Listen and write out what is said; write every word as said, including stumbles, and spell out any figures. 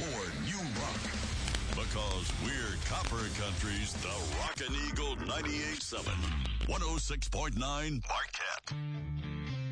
more new rock. Because we're Copper Country's The Rockin' Eagle ninety-eight point seven, one oh six point nine Marquette.